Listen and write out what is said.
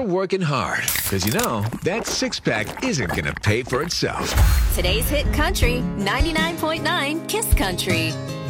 working hard. Because that six-pack isn't going to pay for itself. Today's Hit Country, 99.9 Kiss Country.